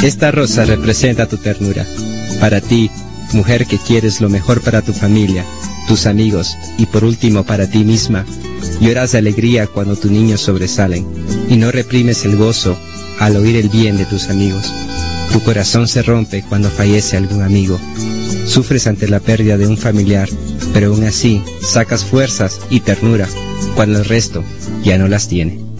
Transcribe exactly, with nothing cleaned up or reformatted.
Esta rosa representa tu ternura. Para ti, mujer que quieres lo mejor para tu familia, tus amigos y por último para ti misma, lloras de alegría cuando tus niños sobresalen y no reprimes el gozo al oír el bien de tus amigos. Tu corazón se rompe cuando fallece algún amigo. Sufres ante la pérdida de un familiar, pero aún así sacas fuerzas y ternura cuando el resto ya no las tiene.